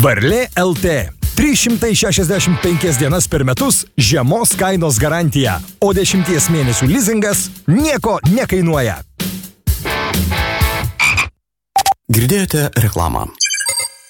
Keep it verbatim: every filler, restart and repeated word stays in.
Varlė L T. trys šimtai šešiasdešimt penkias dienas per metus žemos kainos garantija, o dešimties mėnesių lizingas nieko nekainuoja. Girdėjote reklamą.